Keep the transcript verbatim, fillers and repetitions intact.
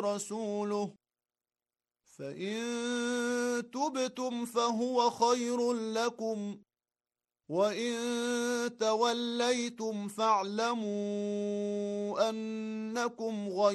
ورسوله، فإن تبتم فهو خير لكم، وإن توليتم فاعلموا أنكم غير